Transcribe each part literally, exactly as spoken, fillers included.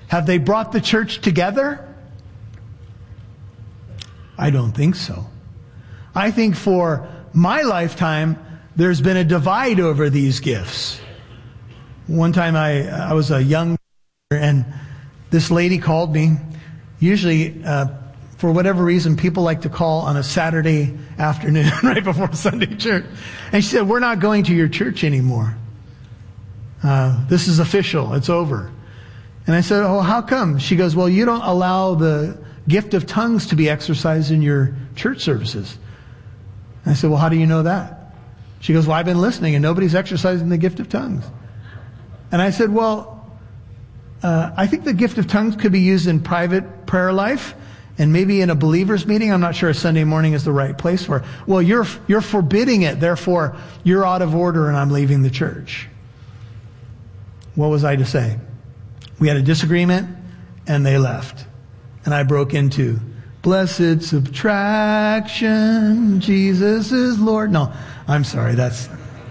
Have they brought the church together? I don't think so. I think for my lifetime, there's been a divide over these gifts. One time I, I was a young and this lady called me. Usually, uh, for whatever reason, people like to call on a Saturday afternoon right before Sunday church. And she said, we're not going to your church anymore. Uh, this is official. It's over. And I said, oh, how come? She goes, well, you don't allow the gift of tongues to be exercised in your church services. And I said, well, how do you know that? She goes, well, I've been listening and nobody's exercising the gift of tongues. And I said, well, uh, I think the gift of tongues could be used in private prayer life and maybe in a believer's meeting. I'm not sure a Sunday morning is the right place for it. Well, you're, you're forbidding it. Therefore, you're out of order and I'm leaving the church. What was I to say? We had a disagreement and they left. And I broke into, blessed subtraction, Jesus is Lord. No, I'm sorry. That's,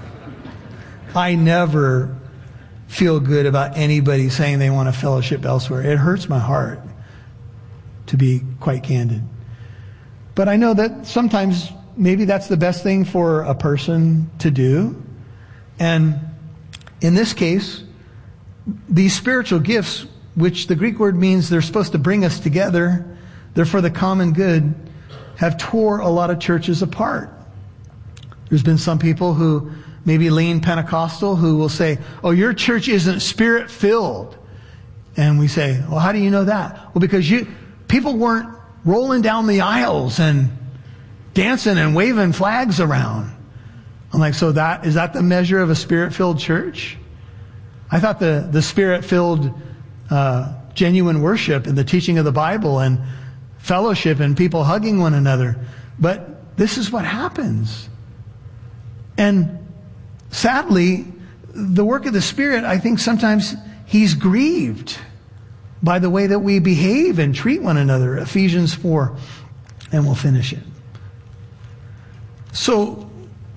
I never feel good about anybody saying they want to fellowship elsewhere. It hurts my heart, to be quite candid. But I know that sometimes maybe that's the best thing for a person to do. And in this case, these spiritual gifts, which the Greek word means they're supposed to bring us together, they're for the common good, have tore a lot of churches apart. There's been some people who maybe lean Pentecostal who will say, oh, your church isn't spirit-filled. And we say, well, how do you know that? Well, because you people weren't rolling down the aisles and dancing and waving flags around. I'm like, so that is that the measure of a spirit-filled church? I thought the, the spirit-filled uh, genuine worship and the teaching of the Bible and fellowship and people hugging one another. But this is what happens. And sadly, the work of the Spirit, I think sometimes He's grieved by the way that we behave and treat one another. Ephesians four, and we'll finish it. So,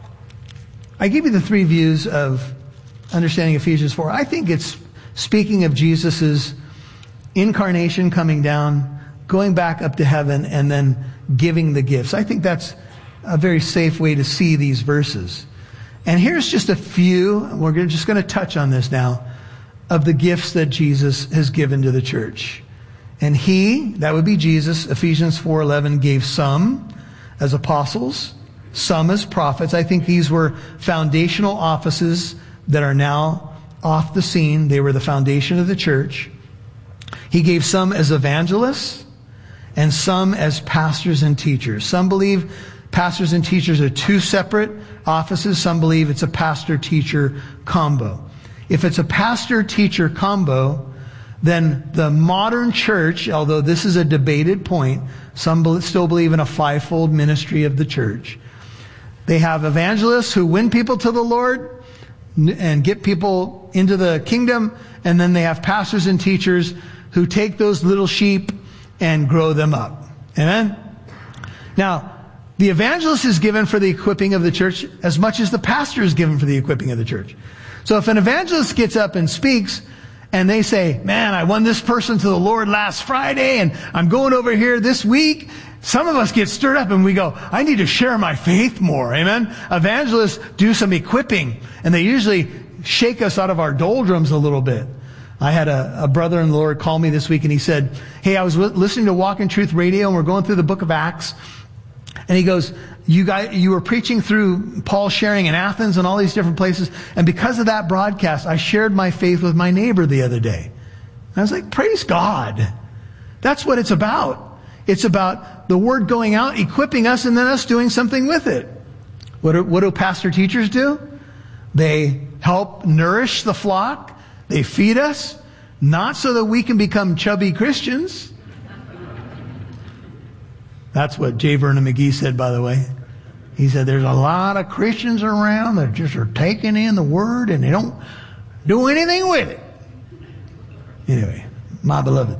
I give you the three views of understanding Ephesians four. I think it's speaking of Jesus' incarnation coming down, going back up to heaven, and then giving the gifts. I think that's a very safe way to see these verses. And here's just a few, we're just going to touch on this now, of the gifts that Jesus has given to the church. And He, that would be Jesus, Ephesians four eleven, gave some as apostles, some as prophets. I think these were foundational offices that are now off the scene. They were the foundation of the church. He gave some as evangelists and some as pastors and teachers. Some believe pastors and teachers are two separate offices. Some believe it's a pastor-teacher combo. If it's a pastor-teacher combo, then the modern church, although this is a debated point, some still believe in a fivefold ministry of the church. They have evangelists who win people to the Lord and get people into the kingdom, and then they have pastors and teachers who take those little sheep and grow them up. Amen? Now, the evangelist is given for the equipping of the church as much as the pastor is given for the equipping of the church. So if an evangelist gets up and speaks and they say, man, I won this person to the Lord last Friday and I'm going over here this week, some of us get stirred up and we go, I need to share my faith more. Amen? Evangelists do some equipping and they usually shake us out of our doldrums a little bit. I had a, a brother in the Lord call me this week and he said, hey, I was w- listening to Walk in Truth Radio and we're going through the book of Acts. And he goes, you guys, you were preaching through Paul sharing in Athens and all these different places. And because of that broadcast, I shared my faith with my neighbor the other day. And I was like, praise God. That's what it's about. It's about the word going out, equipping us, and then us doing something with it. What do, what do pastor teachers do? They help nourish the flock. They feed us, not so that we can become chubby Christians. That's what J. Vernon McGee said, by the way. He said, there's a lot of Christians around that just are taking in the word and they don't do anything with it. Anyway, my beloved.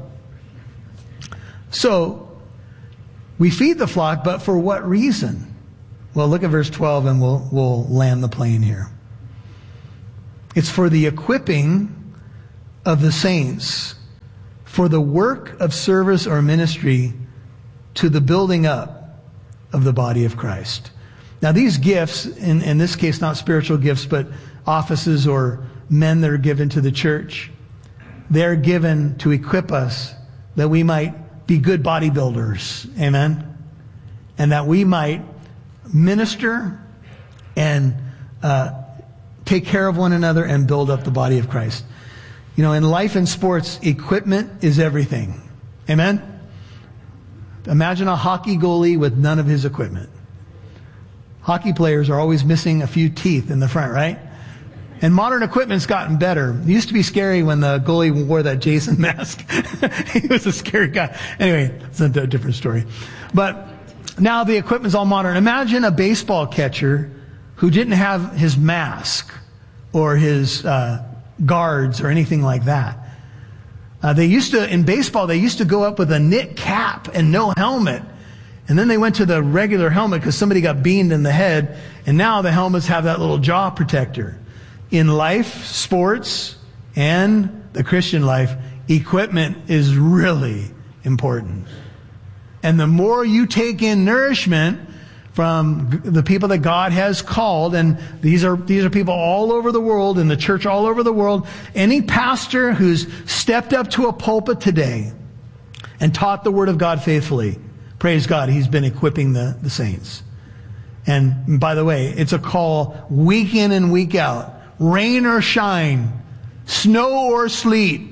So, we feed the flock, but for what reason? Well, look at verse twelve and we'll, we'll land the plane here. It's for the equipping of the saints for the work of service or ministry to the building up of the body of Christ. Now these gifts, in, in this case not spiritual gifts, but offices or men that are given to the church, they're given to equip us that we might be good bodybuilders. Amen? And that we might minister and uh, take care of one another and build up the body of Christ. You know, in life and sports, equipment is everything. Amen? Imagine a hockey goalie with none of his equipment. Hockey players are always missing a few teeth in the front, right? And modern equipment's gotten better. It used to be scary when the goalie wore that Jason mask. He was a scary guy. Anyway, it's a different story. But now the equipment's all modern. Imagine a baseball catcher who didn't have his mask or his uh, guards or anything like that. Uh, they used to, in baseball, they used to go up with a knit cap and no helmet. And then they went to the regular helmet because somebody got beamed in the head. And now the helmets have that little jaw protector. In life, sports, and the Christian life, equipment is really important. And the more you take in nourishment from the people that God has called, and these are these are people all over the world, in the church all over the world, any pastor who's stepped up to a pulpit today and taught the Word of God faithfully, praise God, he's been equipping the, the saints. And by the way, it's a call week in and week out. Rain or shine, snow or sleet,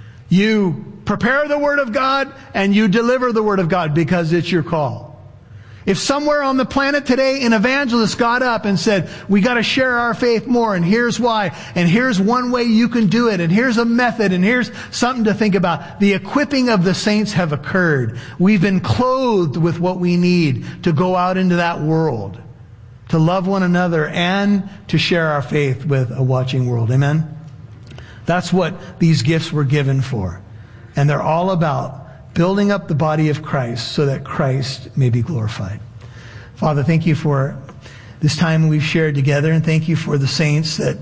you prepare the Word of God and you deliver the Word of God because it's your call. If somewhere on the planet today an evangelist got up and said, we got to share our faith more, and here's why, and here's one way you can do it, and here's a method, and here's something to think about. The equipping of the saints have occurred. We've been clothed with what we need to go out into that world, to love one another and to share our faith with a watching world. Amen? That's what these gifts were given for. And they're all about building up the body of Christ so that Christ may be glorified. Father, thank you for this time we've shared together, and thank you for the saints that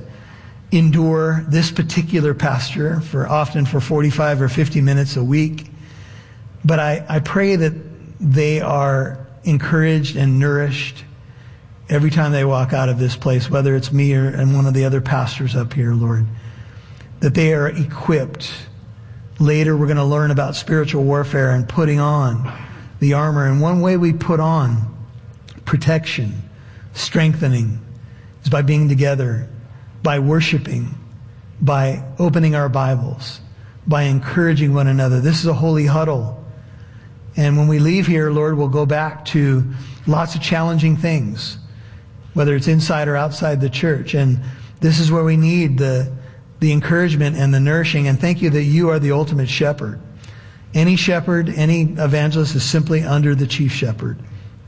endure this particular pastor for often for forty-five or fifty minutes a week. But I, I pray that they are encouraged and nourished every time they walk out of this place, whether it's me or and one of the other pastors up here, Lord, that they are equipped. Later, we're going to learn about spiritual warfare and putting on the armor. And one way we put on protection, strengthening, is by being together, by worshiping, by opening our Bibles, by encouraging one another. This is a holy huddle. And when we leave here, Lord, we'll go back to lots of challenging things, whether it's inside or outside the church. And this is where we need the, the encouragement and the nourishing. And thank you that you are the ultimate shepherd. Any shepherd, any evangelist is simply under the chief shepherd.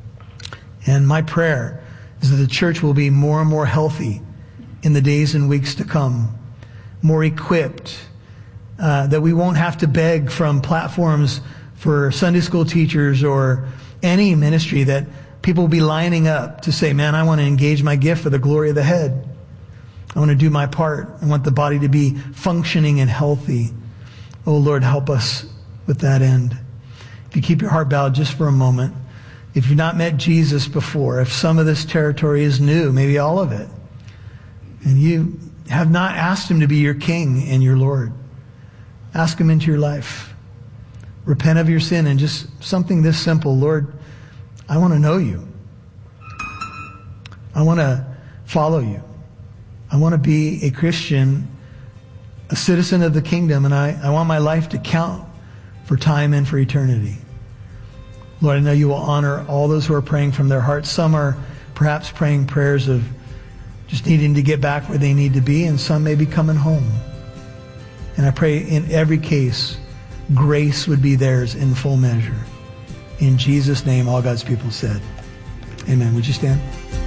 And my prayer is that the church will be more and more healthy in the days and weeks to come, more equipped, uh, that we won't have to beg from platforms for Sunday school teachers or any ministry, that people will be lining up to say, man, I want to engage my gift for the glory of the head. I want to do my part. I want the body to be functioning and healthy. Oh, Lord, help us with that end. If you keep your heart bowed just for a moment, if you've not met Jesus before, if some of this territory is new, maybe all of it, and you have not asked him to be your King and your Lord, ask him into your life. Repent of your sin and just something this simple. Lord, I want to know you. I want to follow you. I want to be a Christian, a citizen of the kingdom, and I, I want my life to count for time and for eternity. Lord, I know you will honor all those who are praying from their hearts. Some are perhaps praying prayers of just needing to get back where they need to be, and some may be coming home. And I pray in every case, grace would be theirs in full measure. In Jesus' name, all God's people said, amen. Would you stand?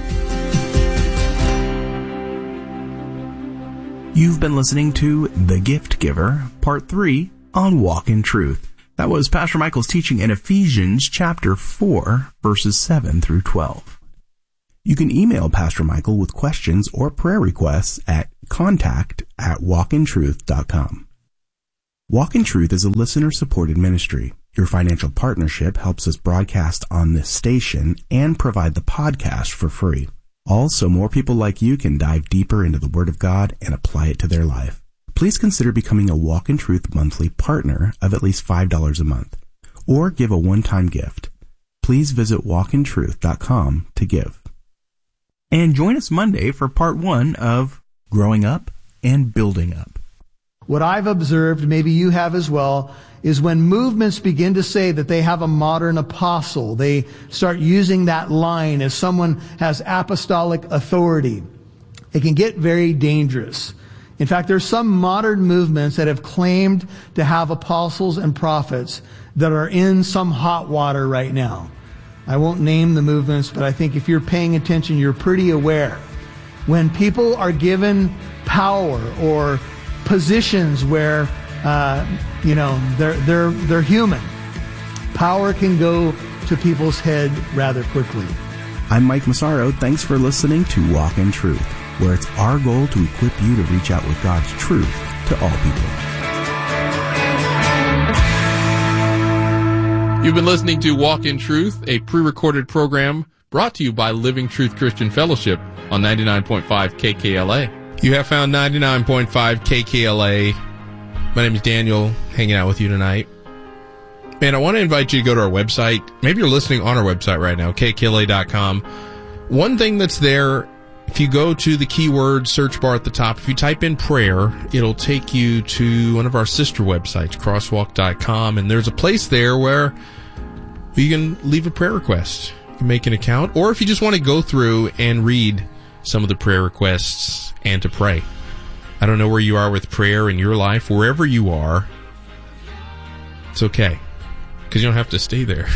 You've been listening to The Gift Giver, Part three on Walk in Truth. That was Pastor Michael's teaching in Ephesians chapter four, verses seven through twelve. You can email Pastor Michael with questions or prayer requests at contact at walk in truth dot com. Walk in Truth is a listener-supported ministry. Your financial partnership helps us broadcast on this station and provide the podcast for free. Also, more people like you can dive deeper into the Word of God and apply it to their life. Please consider becoming a Walk in Truth monthly partner of at least five dollars a month, or give a one-time gift. Please visit walk in truth dot com to give. And join us Monday for part one of Growing Up and Building Up. What I've observed, maybe you have as well, is when movements begin to say that they have a modern apostle, they start using that line as someone has apostolic authority. It can get very dangerous. In fact, there's some modern movements that have claimed to have apostles and prophets that are in some hot water right now. I won't name the movements, but I think if you're paying attention, you're pretty aware. When people are given power or positions where, uh, you know, they're, they're, they're human, power can go to people's head rather quickly. I'm Mike Massaro. Thanks for listening to Walk in Truth, where it's our goal to equip you to reach out with God's truth to all people. You've been listening to Walk in Truth, a pre-recorded program brought to you by Living Truth Christian Fellowship on ninety-nine point five K K L A. You have found ninety-nine point five K K L A. My name is Daniel, hanging out with you tonight. Man, I want to invite you to go to our website. Maybe you're listening on our website right now, K K L A dot com. One thing that's there, if you go to the keyword search bar at the top, if you type in prayer, it'll take you to one of our sister websites, crosswalk dot com, and there's a place there where you can leave a prayer request. You can make an account, or if you just want to go through and read some of the prayer requests and to pray. I don't know where you are with prayer in your life. Wherever you are, it's okay, because you don't have to stay there.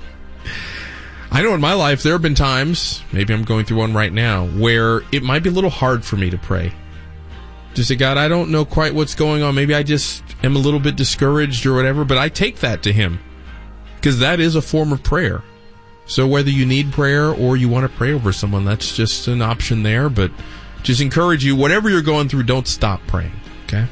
I know in my life there have been times, maybe I'm going through one right now, where it might be a little hard for me to pray. Just say, God, I don't know quite what's going on. Maybe I just am a little bit discouraged or whatever, but I take that to Him, because that is a form of prayer. So whether you need prayer or you want to pray over someone, that's just an option there. But just encourage you, whatever you're going through, don't stop praying, okay?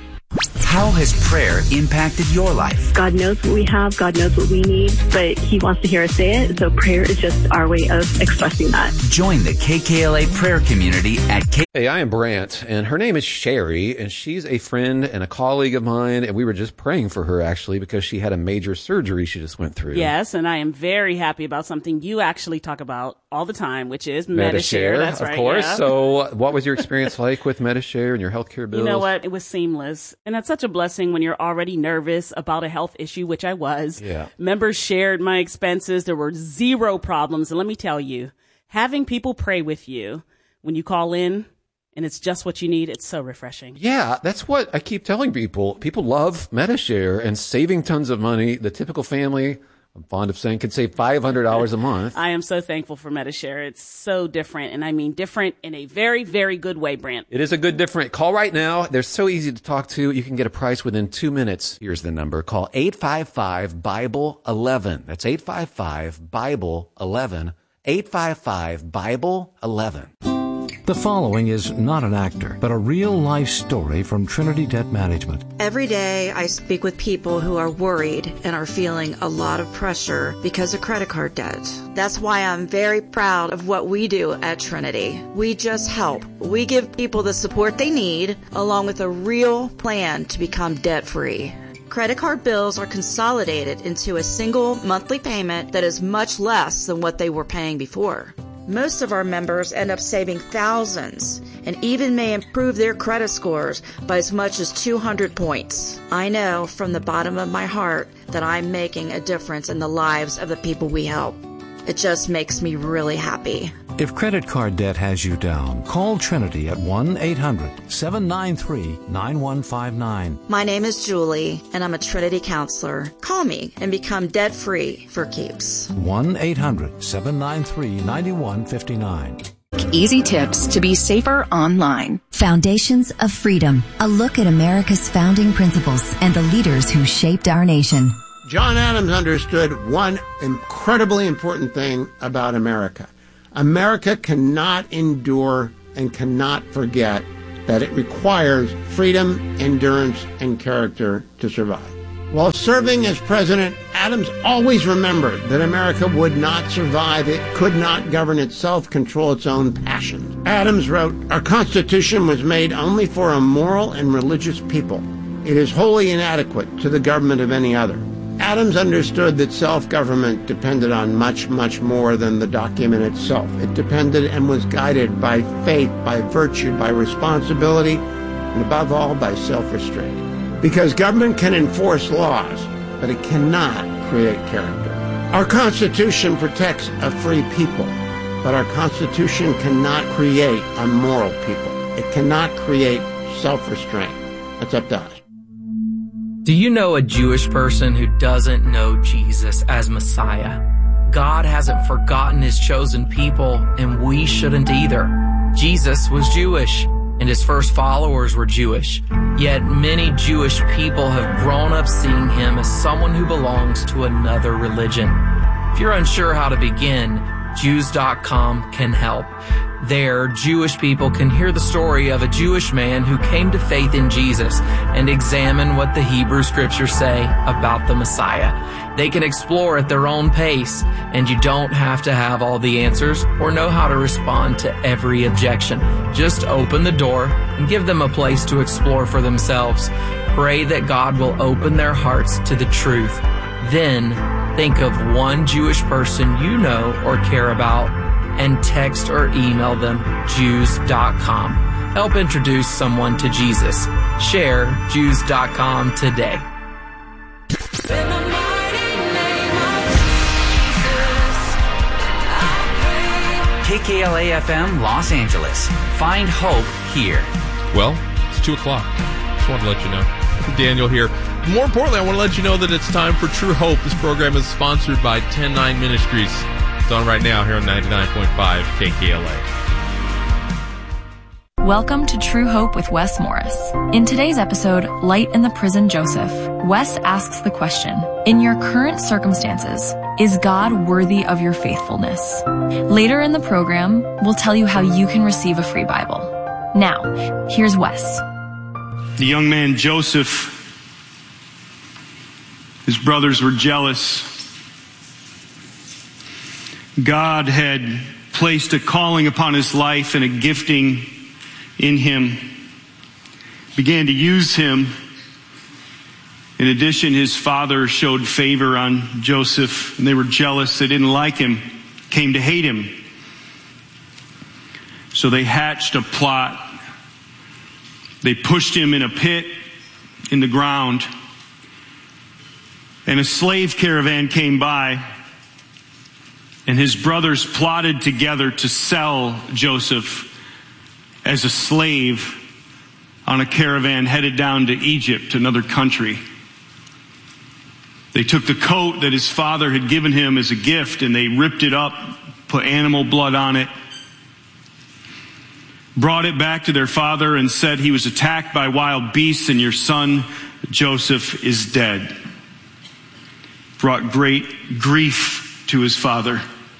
How has prayer impacted your life? God knows what we have. God knows what we need, but He wants to hear us say it. So prayer is just our way of expressing that. Join the K K L A prayer community at K. Hey, I am Brant, and her name is Sherry, and she's a friend and a colleague of mine, and we were just praying for her, actually, because she had a major surgery she just went through. Yes, and I am very happy about something you actually talk about all the time, which is Medi-Share. Medi-Share. That's of right, course. yeah. So what was your experience like with Medi-Share and your healthcare bills? You know what? It was seamless. And that's such a blessing when you're already nervous about a health issue, which I was. Yeah. Members shared my expenses. There were zero problems. And let me tell you, having people pray with you when you call in and it's just what you need, it's so refreshing. Yeah, that's what I keep telling people. People love Medi-Share and saving tons of money. The typical family, I'm fond of saying, could save five hundred dollars a month. I am so thankful for Medi-Share. It's so different, and I mean different in a very, very good way, Brant. It is a good different. Call right now. They're so easy to talk to. You can get a price within two minutes. Here's the number. Call eight five five, Bible eleven. That's eight five five, Bible eleven. eight five five, Bible eleven. The following is not an actor, but a real-life story from Trinity Debt Management. Every day I speak with people who are worried and are feeling a lot of pressure because of credit card debt. That's why I'm very proud of what we do at Trinity. We just help. We give people the support they need, along with a real plan to become debt-free. Credit card bills are consolidated into a single monthly payment that is much less than what they were paying before. Most of our members end up saving thousands and even may improve their credit scores by as much as two hundred points. I know from the bottom of my heart that I'm making a difference in the lives of the people we help. It just makes me really happy. If credit card debt has you down, call Trinity at one eight hundred, seven nine three, nine one five nine. My name is Julie, and I'm a Trinity counselor. Call me and become debt-free for keeps. one eight hundred, seven nine three, nine one five nine. Easy tips to be safer online. Foundations of Freedom, a look at America's founding principles and the leaders who shaped our nation. John Adams understood one incredibly important thing about America. America cannot endure and cannot forget that it requires freedom, endurance, and character to survive. While serving as president, Adams always remembered that America would not survive. It could not govern itself, control its own passions. Adams wrote, "Our Constitution was made only for a moral and religious people. It is wholly inadequate to the government of any other." Adams understood that self-government depended on much, much more than the document itself. It depended and was guided by faith, by virtue, by responsibility, and above all, by self-restraint. Because government can enforce laws, but it cannot create character. Our Constitution protects a free people, but our Constitution cannot create a moral people. It cannot create self-restraint. That's up to us. Do you know a Jewish person who doesn't know Jesus as Messiah? God hasn't forgotten his chosen people, and we shouldn't either. Jesus was Jewish, and his first followers were Jewish. Yet many Jewish people have grown up seeing him as someone who belongs to another religion. If you're unsure how to begin, Jews dot com can help. There, Jewish people can hear the story of a Jewish man who came to faith in Jesus and examine what the Hebrew scriptures say about the Messiah. They can explore at their own pace, and you don't have to have all the answers or know how to respond to every objection. Just open the door and give them a place to explore for themselves. Pray that God will open their hearts to the truth. Then, think of one Jewish person you know or care about, and text or email them Jews dot com. Help introduce someone to Jesus. Share Jews dot com today. K K L A F M Los Angeles. Find hope here. Well, it's two o'clock. Just wanted to let you know. Daniel here. More importantly, I want to let you know that it's time for True Hope. This program is sponsored by ten nine Ministries. It's on right now here on ninety-nine point five K K L A. Welcome to True Hope with Wes Morris. In today's episode, Light in the Prison Joseph, Wes asks the question, in your current circumstances, is God worthy of your faithfulness? Later in the program, we'll tell you how you can receive a free Bible. Now, here's Wes. The young man Joseph, his brothers were jealous. God had placed a calling upon his life and a gifting in him, began to use him. In addition, his father showed favor on Joseph, and they were jealous. They didn't like him, came to hate him. So they hatched a plot. They pushed him in a pit in the ground, and a slave caravan came by, and his brothers plotted together to sell Joseph as a slave on a caravan headed down to Egypt, another country. They took the coat that his father had given him as a gift, and they ripped it up, put animal blood on it, brought it back to their father and said he was attacked by wild beasts and your son Joseph is dead. Brought great grief to his father.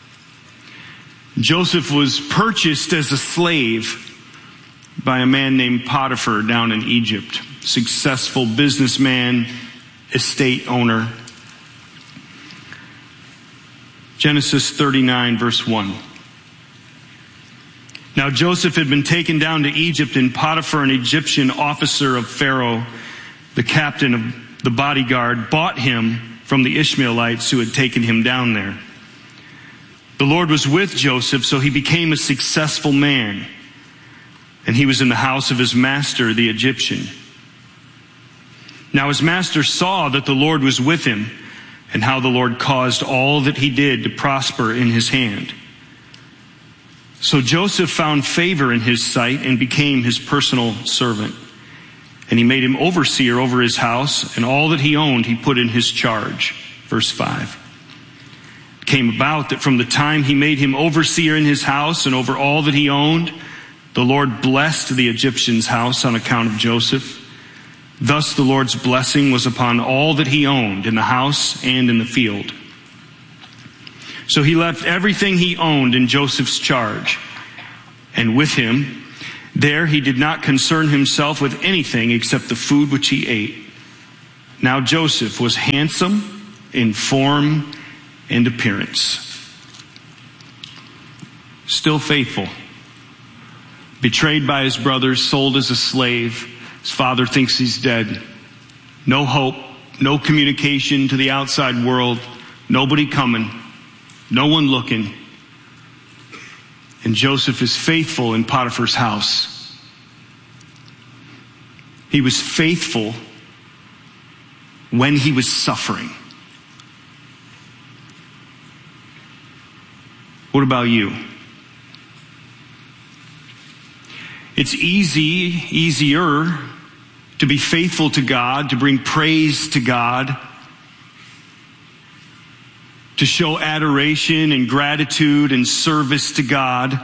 Joseph was purchased as a slave by a man named Potiphar down in Egypt. Successful businessman, estate owner. Genesis thirty-nine, verse one. Now Joseph had been taken down to Egypt, and Potiphar, an Egyptian officer of Pharaoh, the captain of the bodyguard, bought him from the Ishmaelites who had taken him down there. The Lord was with Joseph, so he became a successful man, and he was in the house of his master, the Egyptian. Now his master saw that the Lord was with him, and how the Lord caused all that he did to prosper in his hand. So Joseph found favor in his sight and became his personal servant. And he made him overseer over his house, and all that he owned he put in his charge. Verse five. It came about that from the time he made him overseer in his house and over all that he owned, the Lord blessed the Egyptian's house on account of Joseph. Thus the Lord's blessing was upon all that he owned in the house and in the field. So he left everything he owned in Joseph's charge, and with him There he did not concern himself with anything except the food which he ate. Now Joseph was handsome in form and appearance, still faithful, betrayed by his brothers, sold as a slave. His father thinks he's dead. No hope, no communication to the outside world, nobody coming, no one looking. And Joseph is faithful in Potiphar's house. He was faithful when he was suffering. What about you? It's easy, easier to be faithful to God, to bring praise to God, to show adoration and gratitude and service to God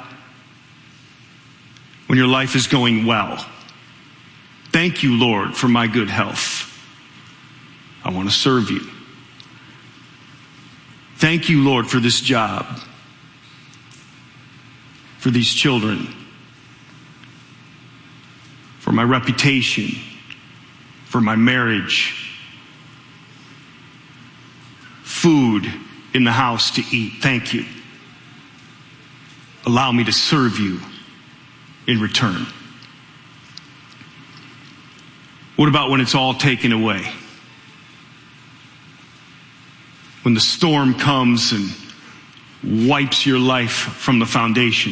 when your life is going well. Thank you, Lord, for my good health. I want to serve you. Thank you, Lord, for this job, for these children, for my reputation, for my marriage, food in the house to eat. Thank you. Allow me to serve you in return. What about when it's all taken away? When the storm comes and wipes your life from the foundation.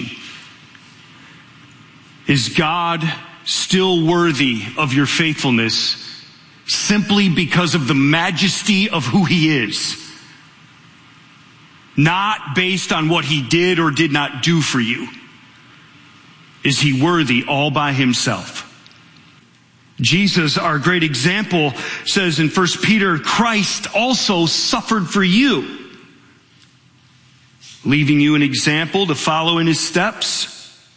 Is God still worthy of your faithfulness simply because of the majesty of who he is? Not based on what he did or did not do for you. Is he worthy all by himself? Jesus, our great example, says in First Peter, Christ also suffered for you, leaving you an example to follow in his steps.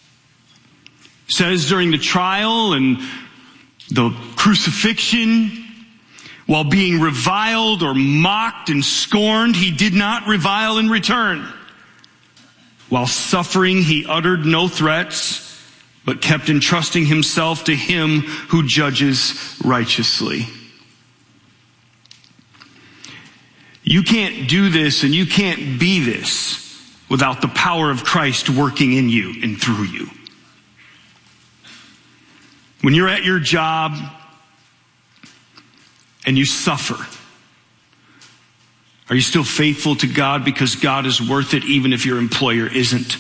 Says during the trial and the crucifixion, while being reviled or mocked and scorned, he did not revile in return. While suffering, he uttered no threats, but kept entrusting himself to him who judges righteously. You can't do this and you can't be this without the power of Christ working in you and through you. When you're at your job and you suffer, are you still faithful to God because God is worth it even if your employer isn't?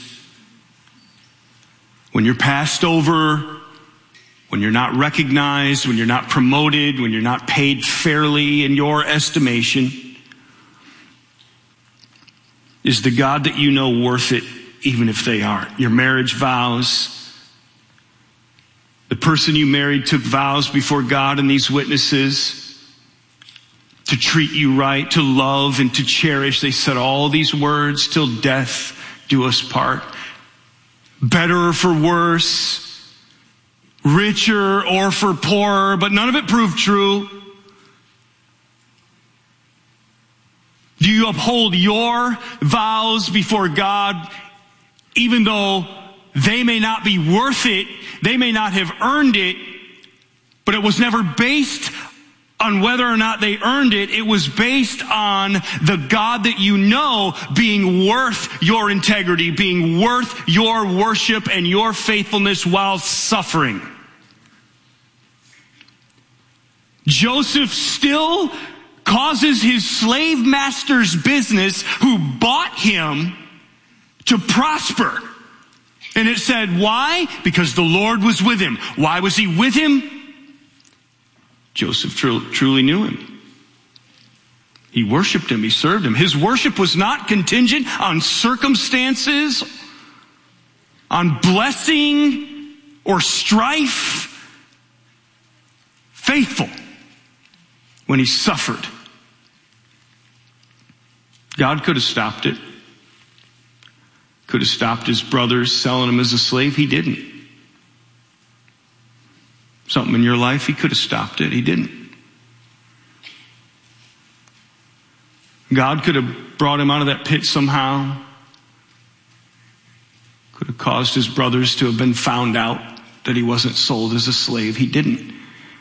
When you're passed over, when you're not recognized, when you're not promoted, when you're not paid fairly in your estimation, is the God that you know worth it even if they aren't? Your marriage vows. The person you married took vows before God and these witnesses to treat you right, to love and to cherish. They said all these words, till death do us part. Better or for worse, richer or for poorer, but none of it proved true. Do you uphold your vows before God even though they may not be worth it, they may not have earned it, but it was never based on whether or not they earned it. It was based on the God that you know being worth your integrity, being worth your worship and your faithfulness while suffering. Joseph still causes his slave master's business, who bought him, to prosper. And it said, why? Because the Lord was with him. Why was he with him? Joseph tr- truly knew him. He worshiped him. He served him. His worship was not contingent on circumstances, on blessing or strife. Faithful when he suffered. God could have stopped it. Could have stopped his brothers selling him as a slave. He didn't. Something in your life, he could have stopped it. He didn't. God could have brought him out of that pit somehow. Could have caused his brothers to have been found out. that he wasn't sold as a slave. He didn't.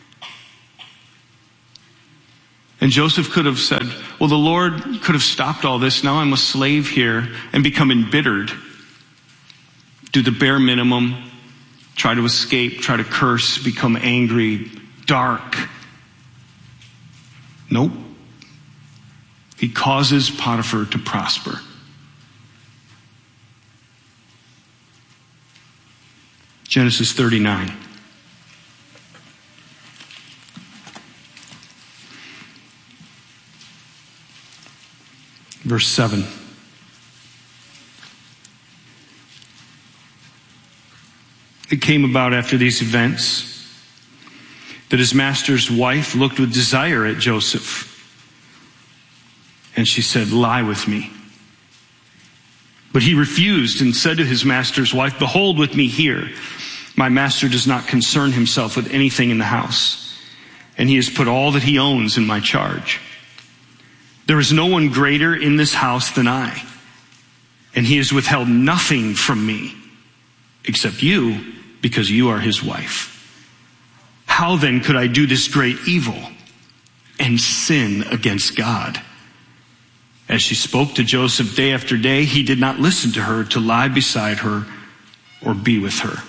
And Joseph could have said, well, the Lord could have stopped all this. Now I'm a slave here, and become embittered. Do the bare minimum. Try to escape, try to curse, become angry, dark. Nope. He causes Potiphar to prosper. Genesis thirty-nine. Verse seven. It came about after these events that his master's wife looked with desire at Joseph. And she said, lie with me. But he refused and said to his master's wife, behold with me here. My master does not concern himself with anything in the house, and he has put all that he owns in my charge. There is no one greater in this house than I, and he has withheld nothing from me except you, because you are his wife. How then could I do this great evil and sin against God? As she spoke to Joseph day after day, he did not listen to her to lie beside her or be with her.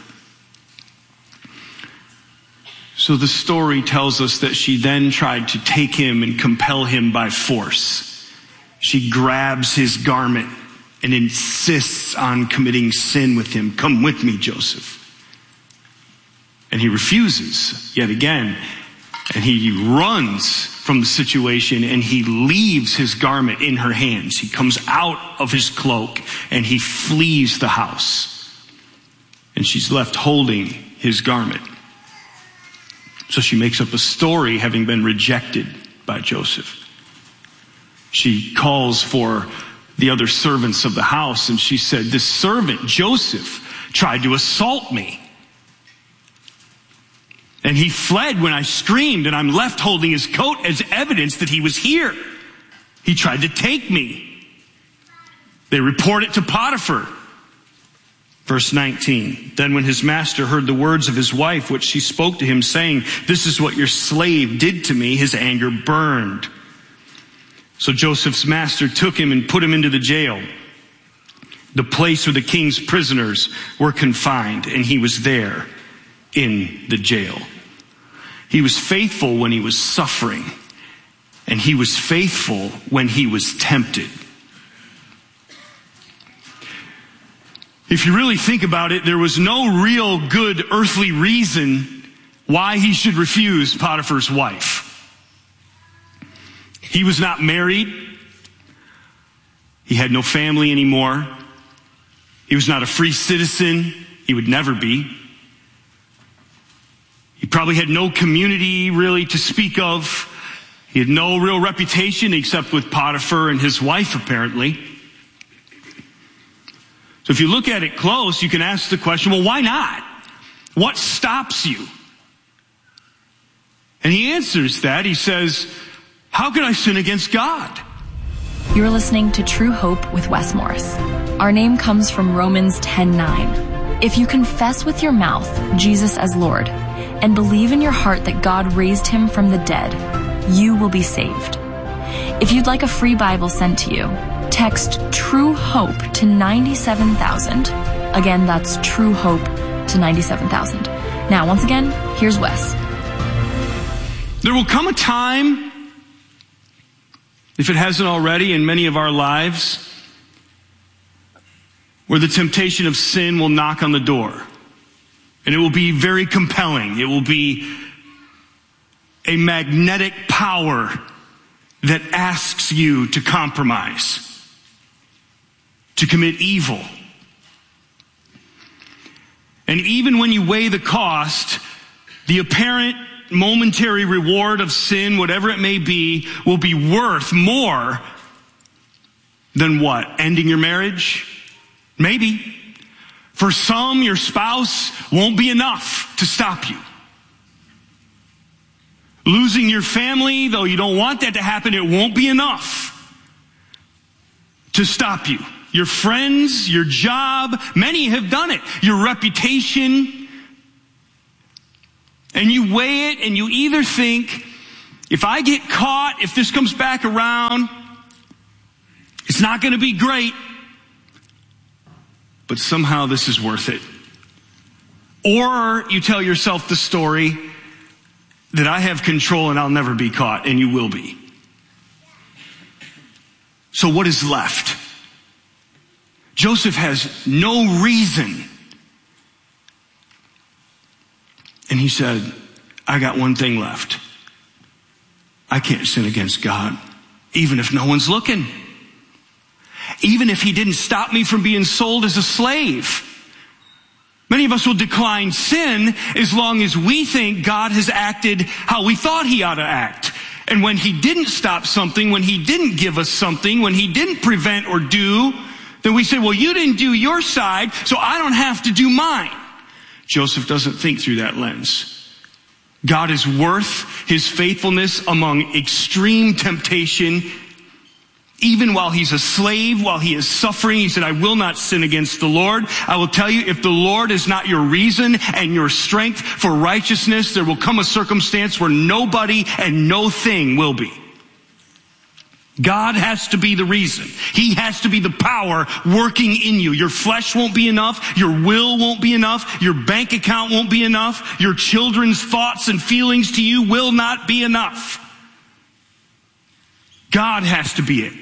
So the story tells us that she then tried to take him and compel him by force. She grabs his garment and insists on committing sin with him. Come with me, Joseph. And he refuses yet again. And he runs from the situation and he leaves his garment in her hands. He comes out of his cloak and he flees the house. And she's left holding his garment. So she makes up a story, having been rejected by Joseph. She calls for the other servants of the house and she said, this servant, Joseph, tried to assault me. And he fled when I screamed, and I'm left holding his coat as evidence that he was here. He tried to take me. They report it to Potiphar. Verse nineteen. Then when his master heard the words of his wife, which she spoke to him, saying, this is what your slave did to me, his anger burned. So Joseph's master took him and put him into the jail, the place where the king's prisoners were confined, and he was there in the jail. He was faithful when he was suffering, and he was faithful when he was tempted. If you really think about it, there was no real good earthly reason why he should refuse Potiphar's wife. He was not married. He had no family anymore. He was not a free citizen. He would never be. He probably had no community really to speak of. He had no real reputation except with Potiphar and his wife, apparently. So if you look at it close, you can ask the question, well, why not? What stops you? And he answers that. He says, how can I sin against God? You're listening to True Hope with Wes Morris. Our name comes from Romans ten nine. If you confess with your mouth Jesus as Lord and believe in your heart that God raised him from the dead, you will be saved. If you'd like a free Bible sent to you, text True Hope to ninety-seven thousand. Again, that's True Hope to ninety-seven thousand. Now, once again, here's Wes. There will come a time, if it hasn't already in many of our lives, where the temptation of sin will knock on the door. And it will be very compelling. It will be a magnetic power that asks you to compromise, to commit evil. And even when you weigh the cost, the apparent momentary reward of sin, whatever it may be, will be worth more than what? Ending your marriage? Maybe. For some, your spouse won't be enough to stop you. Losing your family, though you don't want that to happen, it won't be enough to stop you. Your friends, your job, many have done it. Your reputation, And you weigh it and you either think, if I get caught, if this comes back around, it's not going to be great, but somehow this is worth it. Or you tell yourself the story that I have control and I'll never be caught, and you will be. So what is left? Joseph has no reason. And he said, I got one thing left. I can't sin against God, even if no one's looking. Even if he didn't stop me from being sold as a slave. Many of us will decline sin as long as we think God has acted how we thought he ought to act. And when he didn't stop something, when he didn't give us something, when he didn't prevent or do, then we say, well, you didn't do your side, so I don't have to do mine. Joseph doesn't think through that lens. God is worth his faithfulness among extreme temptation. Even while he's a slave, while he is suffering, he said, I will not sin against the Lord. I will tell you, if the Lord is not your reason and your strength for righteousness, there will come a circumstance where nobody and no thing will be. God has to be the reason. He has to be the power working in you. Your flesh won't be enough. Your will won't be enough. Your bank account won't be enough. Your children's thoughts and feelings to you will not be enough. God has to be it.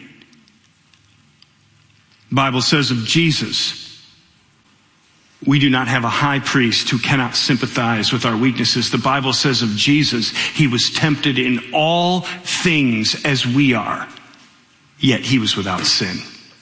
The Bible says of Jesus, we do not have a high priest who cannot sympathize with our weaknesses. The Bible says of Jesus, he was tempted in all things as we are, yet he was without sin.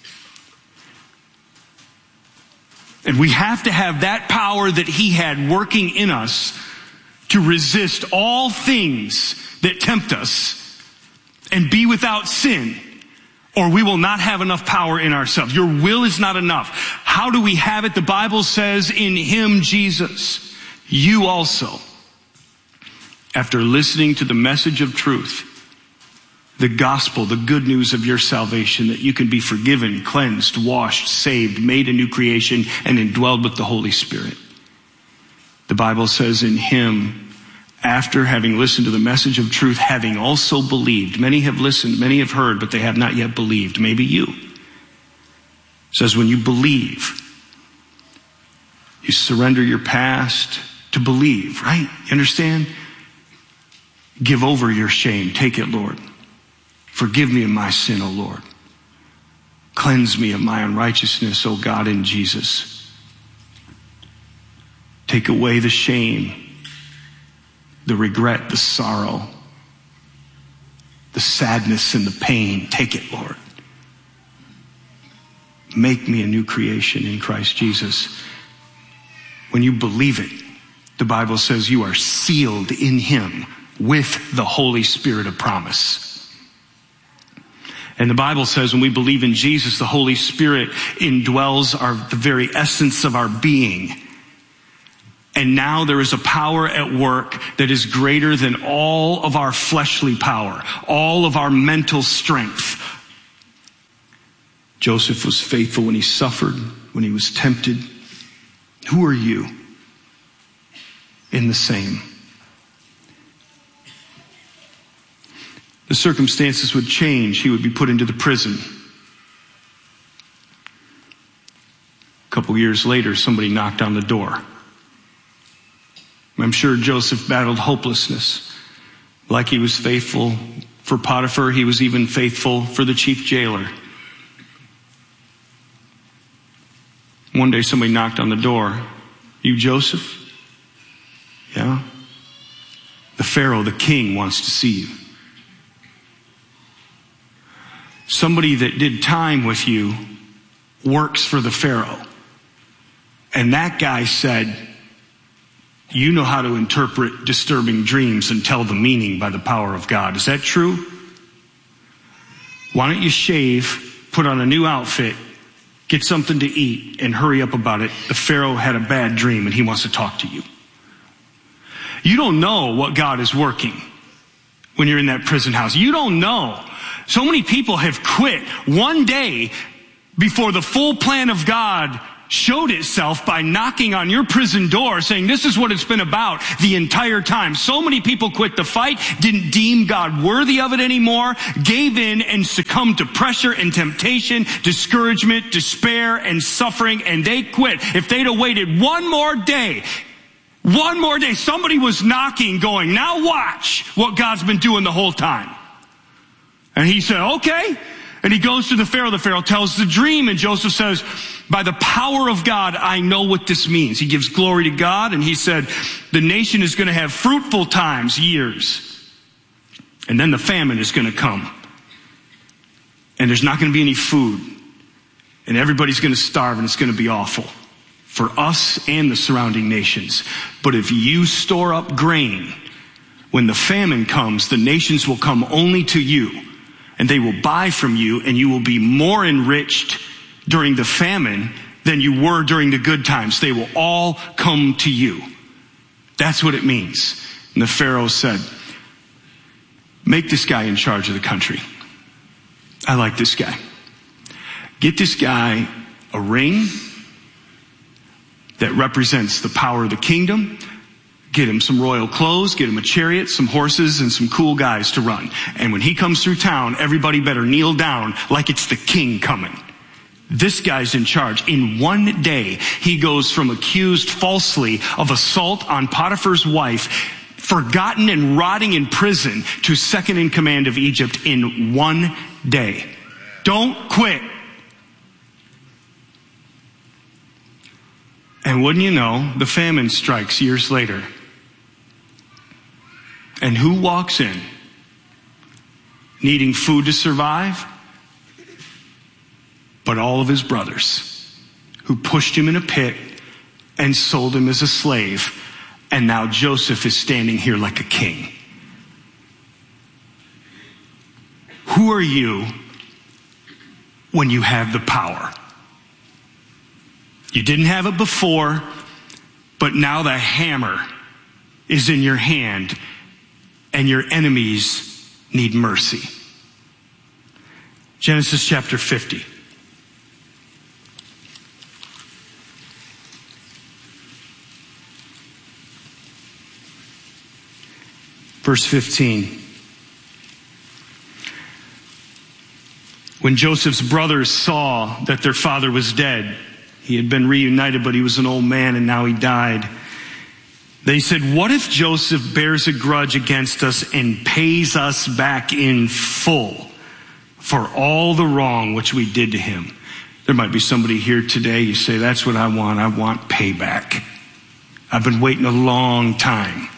And we have to have that power that he had working in us to resist all things that tempt us and be without sin, or we will not have enough power in ourselves. Your will is not enough. How do we have it? The Bible says in him, Jesus, you also, after listening to the message of truth, the gospel, the good news of your salvation, that you can be forgiven, cleansed, washed, saved, made a new creation, and indwelled with the Holy Spirit. The Bible says in him, after having listened to the message of truth, having also believed. Many have listened, many have heard, but they have not yet believed. Maybe you. It says when you believe, you surrender your past to believe, right? You understand? Give over your shame. Take it, Lord. Forgive me of my sin, O Lord. Cleanse me of my unrighteousness, O God, in Jesus. Take away the shame, the regret, the sorrow, the sadness and the pain. Take it, Lord. Make me a new creation in Christ Jesus. When you believe it, the Bible says you are sealed in him with the Holy Spirit of promise. And the Bible says when we believe in Jesus, the Holy Spirit indwells our, the very essence of our being. And now there is a power at work that is greater than all of our fleshly power, all of our mental strength. Joseph was faithful when he suffered, when he was tempted. Who are you in the same? The circumstances would change. He would be put into the prison. A couple years later, somebody knocked on the door. I'm sure Joseph battled hopelessness. Like he was faithful for Potiphar, he was even faithful for the chief jailer. One day somebody knocked on the door. You Joseph? Yeah. The Pharaoh, the king, wants to see you. Somebody that did time with you works for the Pharaoh. And that guy said, you know how to interpret disturbing dreams and tell the meaning by the power of God. Is that true? Why don't you shave, put on a new outfit, get something to eat, and hurry up about it. The Pharaoh had a bad dream and he wants to talk to you. You don't know what God is working when you're in that prison house. You don't know. So many people have quit one day before the full plan of God showed itself by knocking on your prison door saying, this is what it's been about the entire time. So many people quit the fight, didn't deem God worthy of it anymore, gave in and succumbed to pressure and temptation, discouragement, despair, and suffering, and they quit. If they'd have waited one more day, one more day, somebody was knocking going, now watch what God's been doing the whole time. And he said, okay. And he goes to the Pharaoh. The Pharaoh tells the dream, and Joseph says, by the power of God, I know what this means. He gives glory to God, and he said, the nation is going to have fruitful times, years. And then the famine is going to come. And there's not going to be any food. And everybody's going to starve, and it's going to be awful for us and the surrounding nations. But if you store up grain, when the famine comes, the nations will come only to you. And they will buy from you, and you will be more enriched during the famine than you were during the good times. They will all come to you. That's what it means. And the Pharaoh said, make this guy in charge of the country. I like this guy. Get this guy a ring that represents the power of the kingdom. Get him some royal clothes, get him a chariot, some horses, and some cool guys to run. And when he comes through town, everybody better kneel down like it's the king coming. This guy's in charge. In one day, he goes from accused falsely of assault on Potiphar's wife, forgotten and rotting in prison, to second in command of Egypt in one day. Don't quit. And wouldn't you know, the famine strikes years later. And who walks in needing food to survive? But all of his brothers, who pushed him in a pit and sold him as a slave. And now Joseph is standing here like a king. Who are you when you have the power? You didn't have it before, but now the hammer is in your hand. And your enemies need mercy. Genesis chapter fifty. Verse fifteen. When Joseph's brothers saw that their father was dead, he had been reunited, but he was an old man and now he died. They said, what if Joseph bears a grudge against us and pays us back in full for all the wrong which we did to him? There might be somebody here today, you say, that's what I want. I want payback. I've been waiting a long time.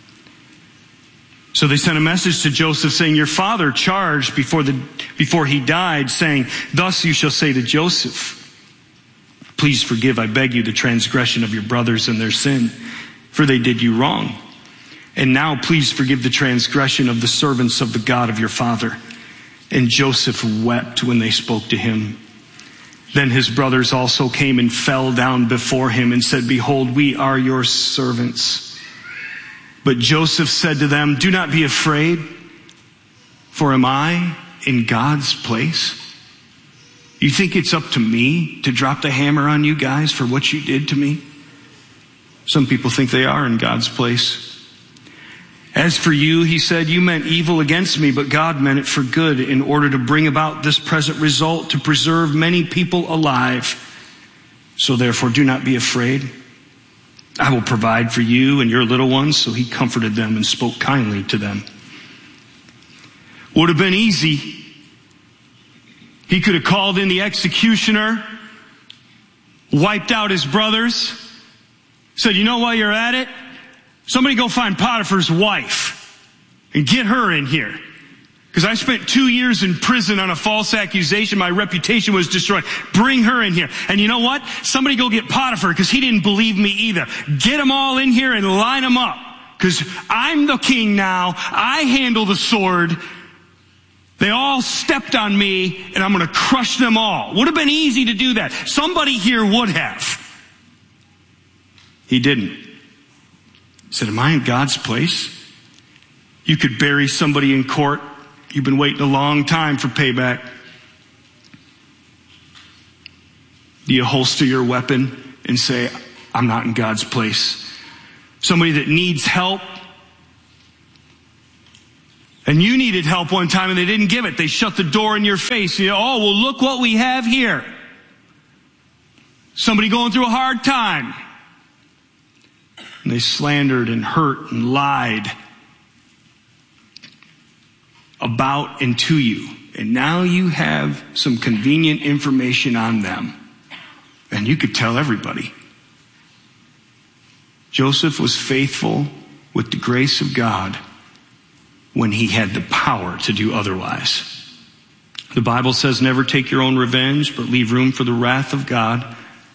So they sent a message to Joseph saying, your father charged before the before he died, saying, thus you shall say to Joseph, please forgive, I beg you, the transgression of your brothers and their sin, for they did you wrong. And now please forgive the transgression of the servants of the God of your father. And Joseph wept when they spoke to him. Then his brothers also came and fell down before him and said, behold, we are your servants. But Joseph said to them, do not be afraid, for am I in God's place? You think it's up to me to drop the hammer on you guys for what you did to me? Some people think they are in God's place. As for you, he said, you meant evil against me, but God meant it for good in order to bring about this present result, to preserve many people alive. So therefore, do not be afraid. I will provide for you and your little ones. So he comforted them and spoke kindly to them. Would have been easy. He could have called in the executioner, wiped out his brothers, said, you know why you're at it? Somebody go find Potiphar's wife and get her in here. Because I spent two years in prison on a false accusation. My reputation was destroyed. Bring her in here. And you know what? Somebody go get Potiphar because he didn't believe me either. Get them all in here and line them up. Because I'm the king now. I handle the sword. They all stepped on me and I'm going to crush them all. Would have been easy to do that. Somebody here would have. He didn't. He said, am I in God's place? You could bury somebody in court. You've been waiting a long time for payback. Do you holster your weapon and say, I'm not in God's place? Somebody that needs help. And you needed help one time and they didn't give it. They shut the door in your face. You know, oh, well, look what we have here. Somebody going through a hard time. And they slandered and hurt and lied about and to you. And now you have some convenient information on them. And you could tell everybody. Joseph was faithful with the grace of God when he had the power to do otherwise. The Bible says, never take your own revenge, but leave room for the wrath of God.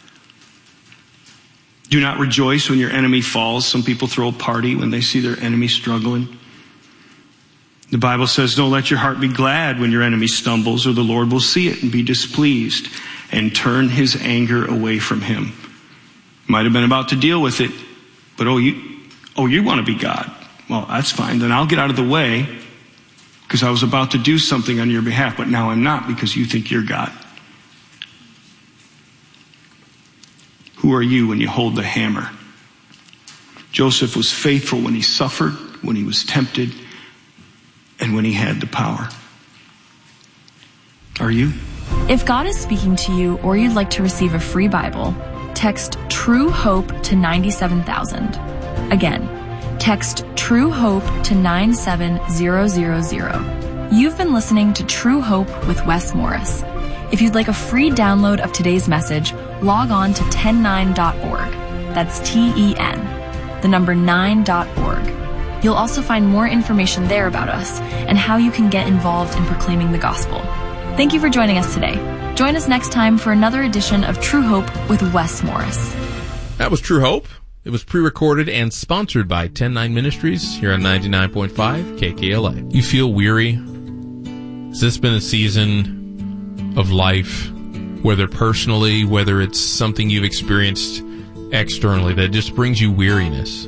Do not rejoice when your enemy falls. Some people throw a party when they see their enemy struggling. The Bible says, don't let your heart be glad when your enemy stumbles, or the Lord will see it and be displeased and turn his anger away from him. Might have been about to deal with it, but oh, you, oh, you want to be God. Well, that's fine. Then I'll get out of the way because I was about to do something on your behalf, but now I'm not because you think you're God. Who are you when you hold the hammer? Joseph was faithful when he suffered, when he was tempted, and when he had the power. Are you? If God is speaking to you or you'd like to receive a free Bible, text True Hope to ninety-seven thousand. Again, text True Hope to nine seven zero zero zero. You've been listening to True Hope with Wes Morris. If you'd like a free download of today's message, log on to ten nine dot org. That's T E N, the number nine dot org. You'll also find more information there about us and how you can get involved in proclaiming the gospel. Thank you for joining us today. Join us next time for another edition of True Hope with Wes Morris. That was True Hope. It was pre-recorded and sponsored by ten nine Ministries here on ninety-nine point five K K L A. You feel weary? Has this been a season of life, whether personally, whether it's something you've experienced externally, that just brings you weariness?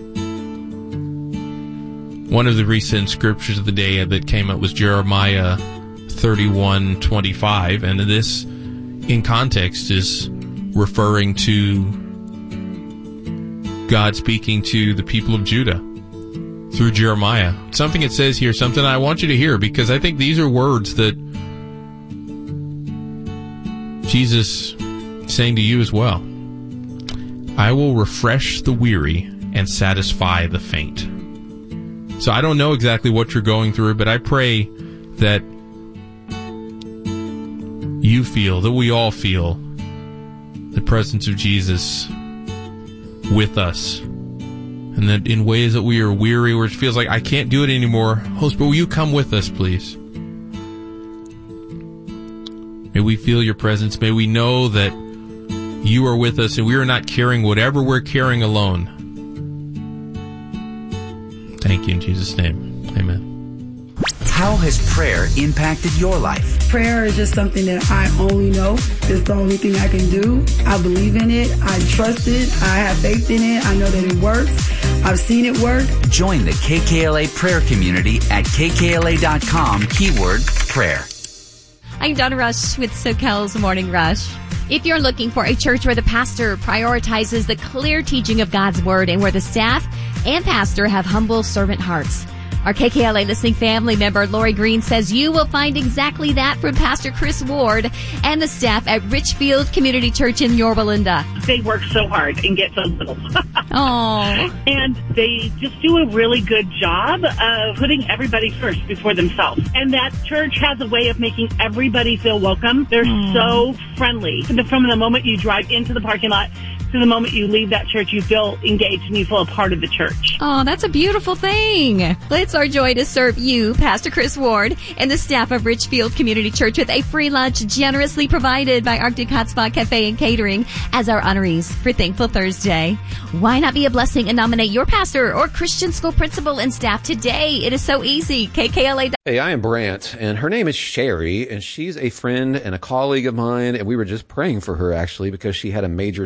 One of the recent scriptures of the day that came up was Jeremiah thirty-one twenty-five, and this, in context, is referring to God speaking to the people of Judah through Jeremiah. Something it says here, something I want you to hear, because I think these are words that Jesus is saying to you as well. I will refresh the weary and satisfy the faint. So I don't know exactly what you're going through, but I pray that you feel, that we all feel, the presence of Jesus with us. And that in ways that we are weary, where it feels like I can't do it anymore, Holy Spirit, will you come with us, please? May we feel your presence. May we know that you are with us and we are not carrying whatever we're carrying alone. Thank you in Jesus' name. Amen. How has prayer impacted your life? Prayer is just something that I only know. It's the only thing I can do. I believe in it. I trust it. I have faith in it. I know that it works. I've seen it work. Join the K K L A prayer community at K K L A dot com, keyword prayer. I'm Donna Rush with SoCal's Morning Rush. If you're looking for a church where the pastor prioritizes the clear teaching of God's Word and where the staff and pastor have humble servant hearts, our K K L A listening family member Lori Green says you will find exactly that from Pastor Chris Ward and the staff at Richfield Community Church in Yorba Linda. They work so hard and get so little. Aww. And they just do a really good job of putting everybody first before themselves. And that church has a way of making everybody feel welcome. They're mm. so friendly. From the moment you drive into the parking lot to the moment you leave that church, you feel engaged and you feel a part of the church. Oh, that's a beautiful thing. It's our joy to serve you, Pastor Chris Ward, and the staff of Richfield Community Church with a free lunch generously provided by Arctic Hot Spot Cafe and Catering as our honorees for Thankful Thursday. Why not be a blessing and nominate your pastor or Christian school principal and staff today? It is so easy. K K L A. Hey, I am Brant, and her name is Sherry, and she's a friend and a colleague of mine, and we were just praying for her, actually, because she had a major surgery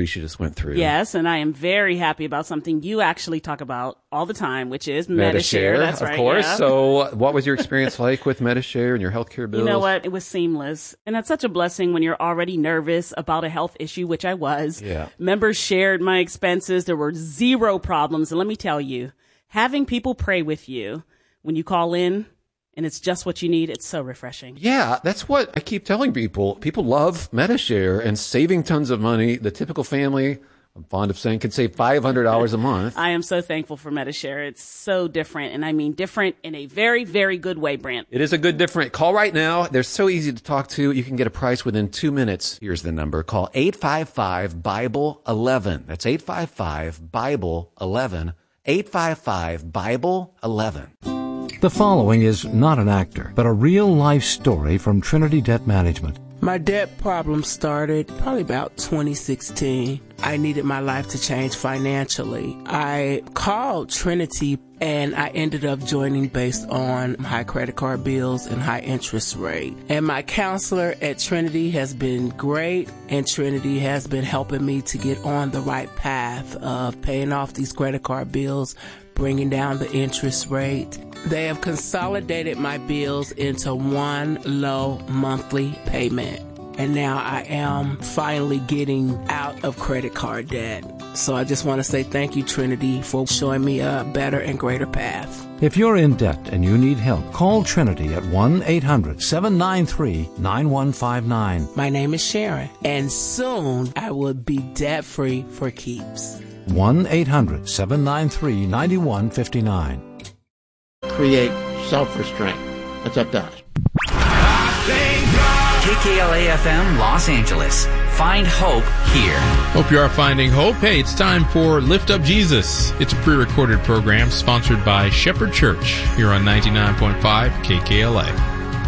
surgery she just went through. Yes, and I am very happy about something you actually talk about all the time, which is Medi-Share. That's of right, course. yeah. So what was your experience like with Medi-Share and your healthcare bills? You know what? It was seamless. And that's such a blessing when you're already nervous about a health issue, which I was. Yeah. Members shared my expenses. There were zero problems. And let me tell you, having people pray with you when you call in, and it's just what you need, it's so refreshing. Yeah, that's what I keep telling people. People love Medi-Share and saving tons of money. The typical family, I'm fond of saying, can save five hundred dollars a month. I am so thankful for Medi-Share. It's so different, and I mean different in a very, very good way, Brent. It is a good different. Call right now. They're so easy to talk to. You can get a price within two minutes. Here's the number. Call eight five five, Bible eleven. That's eight five five, Bible eleven. eight five five, Bible eleven. The following is not an actor, but a real-life story from Trinity Debt Management. My debt problem started probably about twenty sixteen. I needed my life to change financially. I called Trinity and I ended up joining based on high credit card bills and high interest rate. And my counselor at Trinity has been great, and Trinity has been helping me to get on the right path of paying off these credit card bills, bringing down the interest rate. They have consolidated my bills into one low monthly payment. And now I am finally getting out of credit card debt. So I just want to say thank you, Trinity, for showing me a better and greater path. If you're in debt and you need help, call Trinity at one eight hundred, seven nine three, nine one five nine. My name is Sharon, and soon I will be debt-free for keeps. one eight hundred, seven nine three, nine one five nine. Create self-restraint. That's up to us. K K L A F M Los Angeles. Find hope here. Hope you are finding hope. Hey, it's time for Lift Up Jesus. It's a pre-recorded program sponsored by Shepherd Church here on ninety-nine point five K K L A.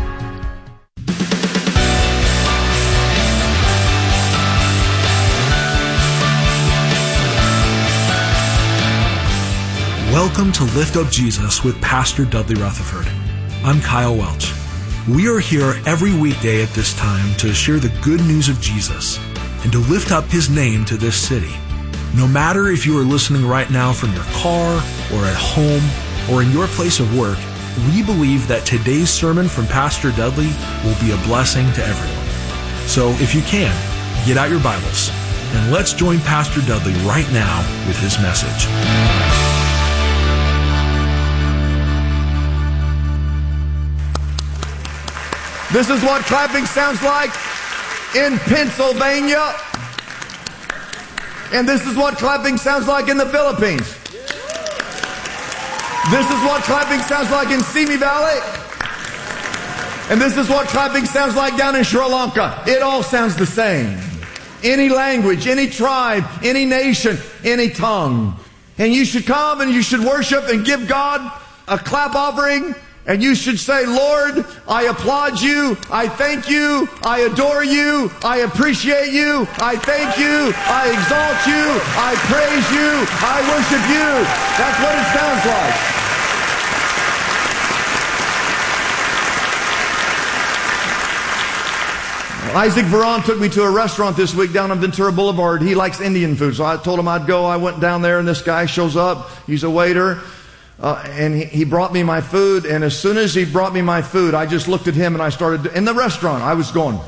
Welcome to Lift Up Jesus with Pastor Dudley Rutherford. I'm Kyle Welch. We are here every weekday at this time to share the good news of Jesus and to lift up His name to this city. No matter if you are listening right now from your car or at home or in your place of work, we believe that today's sermon from Pastor Dudley will be a blessing to everyone. So if you can, get out your Bibles and let's join Pastor Dudley right now with his message. This is what clapping sounds like in Pennsylvania. And this is what clapping sounds like in the Philippines. This is what clapping sounds like in Simi Valley. And this is what clapping sounds like down in Sri Lanka. It all sounds the same. Any language, any tribe, any nation, any tongue. And you should come and you should worship and give God a clap offering. And you should say, Lord, I applaud you, I thank you, I adore you, I appreciate you, I thank you, I exalt you, I praise you, I worship you. That's what it sounds like. Isaac Veron took me to a restaurant this week down on Ventura Boulevard. He likes Indian food, so I told him I'd go. I went down there, and this guy shows up. He's a waiter. Uh, and he, he brought me my food, and as soon as he brought me my food, I just looked at him and I started, in the restaurant, I was going.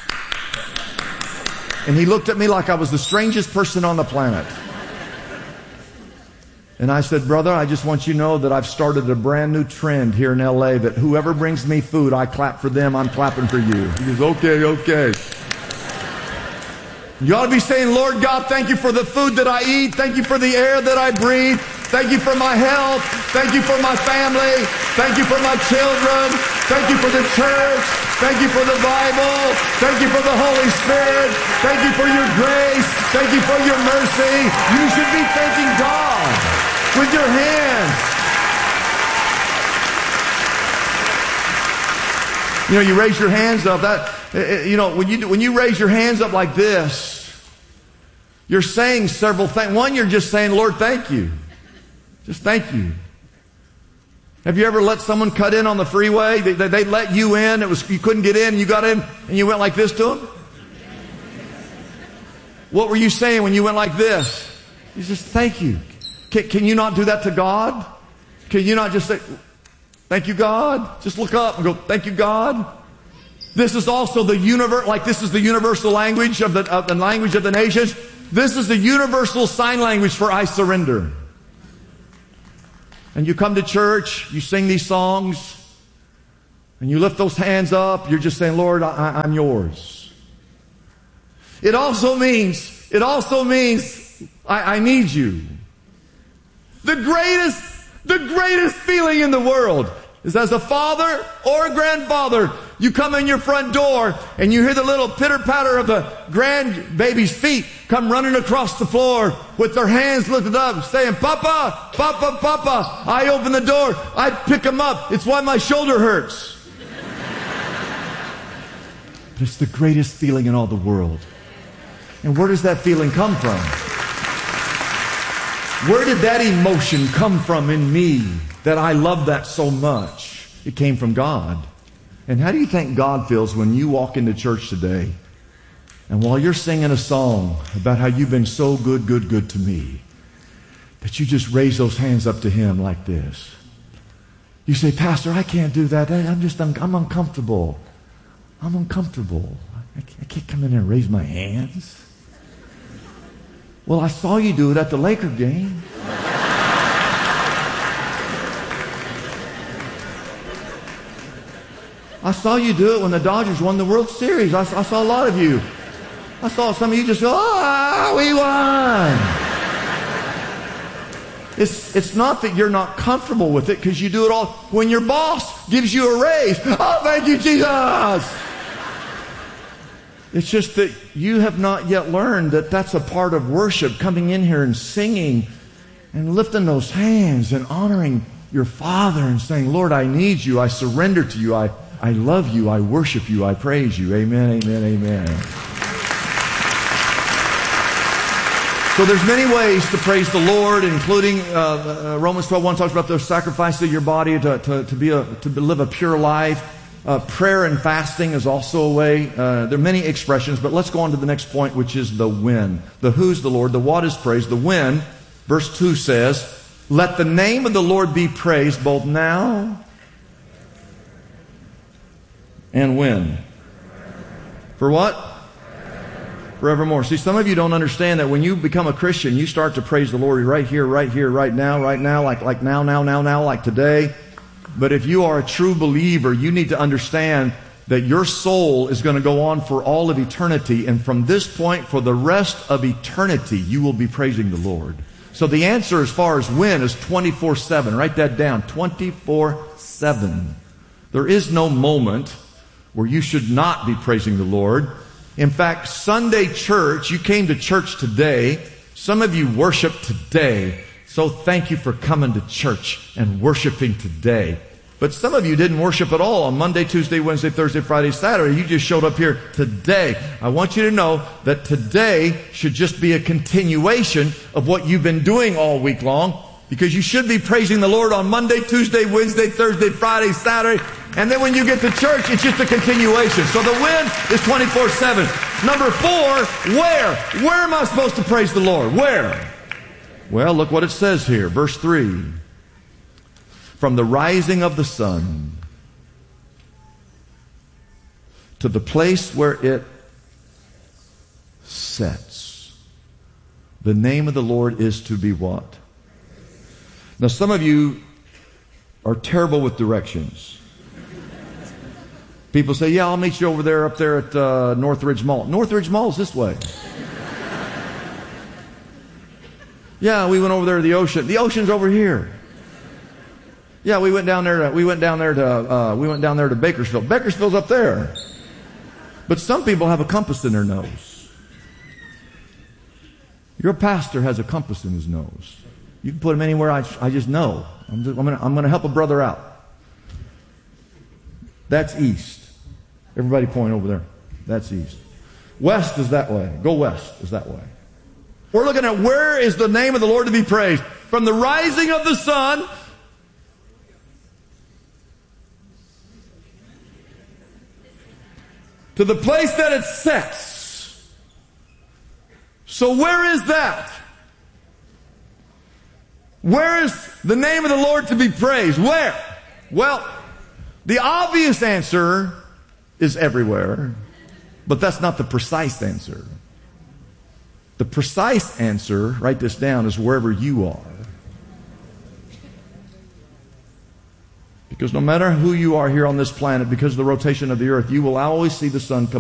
And he looked at me like I was the strangest person on the planet. And I said, brother, I just want you to know that I've started a brand new trend here in L A that whoever brings me food, I clap for them, I'm clapping for you. He goes, okay, okay. You ought to be saying, Lord God, thank you for the food that I eat. Thank you for the air that I breathe. Thank you for my health. Thank you for my family. Thank you for my children. Thank you for the church. Thank you for the Bible. Thank you for the Holy Spirit. Thank you for your grace. Thank you for your mercy. You should be thanking God with your hands. You know, you raise your hands up. That you know, when you when you raise your hands up like this, you're saying several things. One, you're just saying, Lord, thank you. Just thank you. Have you ever let someone cut in on the freeway? They, they, they let you in. It was you couldn't get in. You got in, and you went like this to them. What were you saying when you went like this? You just, thank you. Can, can you not do that to God? Can you not just say, thank you, God? Just look up and go, thank you, God. This is also the universe, like this is the universal language of the, of the language of the nations. This is the universal sign language for I surrender. And you come to church, you sing these songs, and you lift those hands up, you're just saying, Lord, I, I'm yours. It also means, it also means, I, I need you. The greatest, the greatest feeling in the world is as a father or a grandfather, you come in your front door and you hear the little pitter-patter of the grandbaby's feet come running across the floor with their hands lifted up saying, Papa, Papa, Papa. I open the door. I pick them up. It's why my shoulder hurts. But it's the greatest feeling in all the world. And where does that feeling come from? Where did that emotion come from in me that I love that so much? It came from God. And how do you think God feels when you walk into church today and while you're singing a song about how you've been so good, good, good to me, that you just raise those hands up to Him like this? You say, Pastor, I can't do that. I'm just, un- I'm uncomfortable. I'm uncomfortable. I can't, I can't come in there and raise my hands. Well, I saw you do it at the Laker game. I saw you do it when the Dodgers won the World Series. I, I saw a lot of you. I saw some of you just go, ah, we won. It's, it's not that you're not comfortable with it because you do it all. When your boss gives you a raise, oh, thank you, Jesus. It's just that you have not yet learned that that's a part of worship, coming in here and singing and lifting those hands and honoring your Father and saying, Lord, I need you. I surrender to you. I, I love you. I worship you. I praise you. Amen, amen, amen. So there's many ways to praise the Lord, including uh, uh, Romans twelve one talks about the sacrifice of your body to, to, to, be a, to live a pure life. Uh, prayer and fasting is also a way. Uh, there are many expressions, but let's go on to the next point, which is the when. The who's the Lord, the what is praise, the when. Verse two says, let the name of the Lord be praised both now and when. For what? Forevermore. See, some of you don't understand that when you become a Christian, you start to praise the Lord right here, right here, right now, right now, like, like now, now, now, now, like today. But if you are a true believer, you need to understand that your soul is going to go on for all of eternity. And from this point, for the rest of eternity, you will be praising the Lord. So the answer as far as when is twenty-four seven. Write that down, twenty-four seven. There is no moment where you should not be praising the Lord. In fact, Sunday church, you came to church today. Some of you worship today. So thank you for coming to church and worshiping today. But some of you didn't worship at all on Monday, Tuesday, Wednesday, Thursday, Friday, Saturday. You just showed up here today. I want you to know that today should just be a continuation of what you've been doing all week long, because you should be praising the Lord on Monday, Tuesday, Wednesday, Thursday, Friday, Saturday. And then when you get to church, it's just a continuation. So the when is twenty-four seven. Number four, where? Where am I supposed to praise the Lord? Where? Well, look what it says here. Verse three. From the rising of the sun to the place where it sets, the name of the Lord is to be what? Now, some of you are terrible with directions. People say, yeah, I'll meet you over there, up there at uh, Northridge Mall. Northridge Mall is this way. Yeah, we went over there to the ocean. The ocean's over here. Yeah, we went down there to, we went down there to, uh, we went down there to Bakersfield. Bakersfield's up there. But some people have a compass in their nose. Your pastor has a compass in his nose. You can put him anywhere. I, I just know. I'm, just, I'm gonna, I'm gonna help a brother out. That's east. Everybody point over there. That's east. West is that way. Go west is that way. We're looking at where is the name of the Lord to be praised. From the rising of the sun to the place that it sets. So where is that? Where is the name of the Lord to be praised? Where? Well, the obvious answer is everywhere, but that's not the precise answer. The precise answer, write this down, is wherever you are. Because no matter who you are here on this planet, because of the rotation of the earth, you will always see the sun come